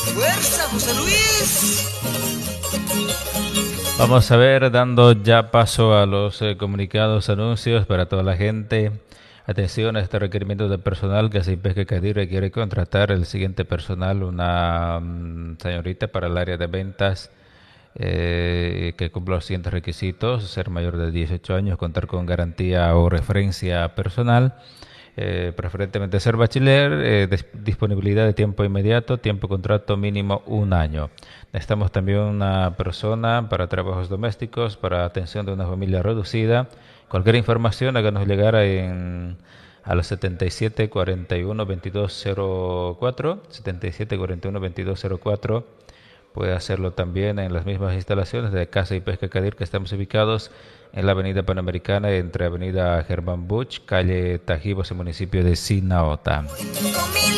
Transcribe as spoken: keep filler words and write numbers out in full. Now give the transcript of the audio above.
Fuerza, José Luis. Vamos a ver, dando ya paso a los eh, comunicados, anuncios para toda la gente. Atención a este requerimiento de personal que Pesca Cadí requiere contratar el siguiente personal, una mm, señorita para el área de ventas eh, que cumpla los siguientes requisitos: ser mayor de dieciocho años, contar con garantía o referencia personal, eh, preferentemente ser bachiller, eh, disponibilidad de tiempo inmediato, tiempo de contrato mínimo un año. Necesitamos también una persona para trabajos domésticos, para atención de una familia reducida. Cualquier información háganos llegar en, a los setenta y siete cuarenta y uno veintidós cero cuatro, setenta y siete cuarenta y uno veintidós cero cuatro. Puede hacerlo también en las mismas instalaciones de Casa y Pesca Cadir, que estamos ubicados en la Avenida Panamericana, entre Avenida Germán Buch, calle Tajibos, en municipio de Sinaota.